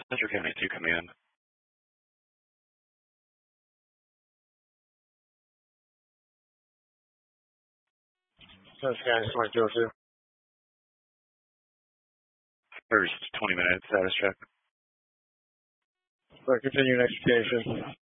Pleasure County 2 Command. Pleasure County 2202. First 20 minutes status check. Continue next communication.